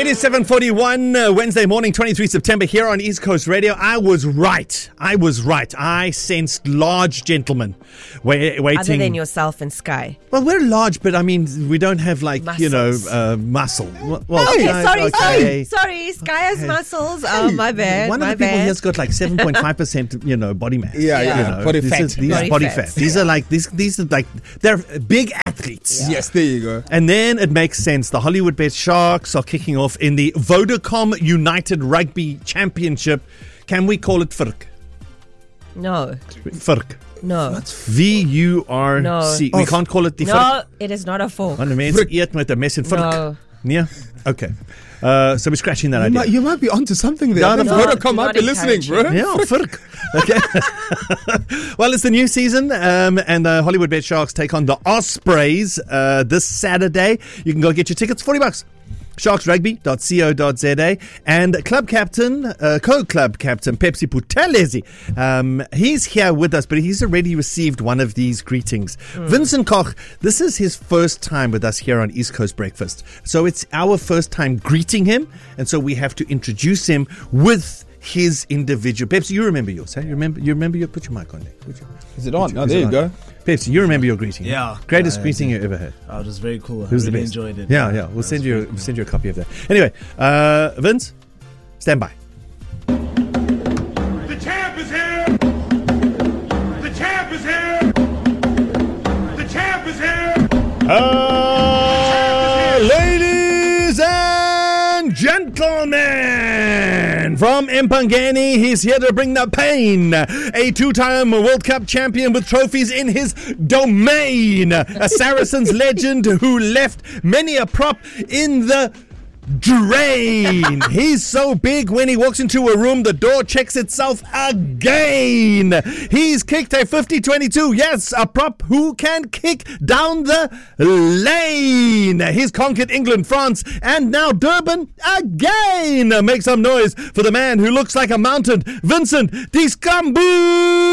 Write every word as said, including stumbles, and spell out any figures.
It is seven forty-one, uh, Wednesday morning, twenty-third of September, here on East Coast Radio. I was right. I was right. I sensed large gentlemen wait, waiting. Other than yourself and Sky. Well, we're large, but I mean, we don't have like, Muscles. you know, uh, muscle. Well, Okay, no, sorry, okay. sorry, sorry. Sky has muscles. Oh, my bad. One of my the people bad. here's got like seven point five percent, you know, body mass. Yeah, yeah, You know, body these fat. Are, these Body are body fat. fat. These are like, these, these are like, they're big athletes. Yes, there you go. And then it makes sense. The Hollywood Bet Sharks are kicking off in the Vodacom United Rugby Championship. Can we call it V U R C? No, V U R C. no. V U R C. No. We can't call it the V U R C. No, it is not a fork. Want mense eet met 'n mes en V U R C. No. Yeah? Okay. Uh, so we're scratching that You idea. might, you might be onto something there. Yeah, The no, Vodacom do might not be listening, bro. encourage Yeah, V U R C. Okay. Well, it's the new season, um, and the Hollywood Bet Sharks take on the Ospreys uh, this Saturday. You can go get your tickets, forty bucks. sharks rugby dot co dot za, and club captain, uh, co-club captain Pepsi Putelezi, um, he's here with us, but he's already received one of these greetings. Mm. Vincent Koch, this is his first time with us here on East Coast Breakfast, so it's our first time greeting him, and so we have to introduce him with his individual. Pepsi, you remember yours, huh? You remember? You remember your? Put your mic on there. Put your, Is it on? put your- Oh, is there it you on? go. Pepsi, you remember your greeting? Yeah. Greatest Yeah, greeting yeah. you ever heard. Oh, it was very cool. I Who's the really best? enjoyed it. Yeah, yeah. We'll That send was you. very We'll cool. send you a copy of that. Anyway, uh, Vince, stand by. The champ is here! The champ is here! The champ is here! Uh, ladies and gentlemen, from Empangeni, he's here to bring the pain. A two-time World Cup champion with trophies in his domain. A Saracens legend who left many a prop in the drain. He's so big when he walks into a room, the door checks itself again. He's kicked a fifty twenty-two. Yes, a prop who can kick down the lane. He's conquered England, France, and now Durban again. Make some noise for the man who looks like a mountain, Vincent Diskambu.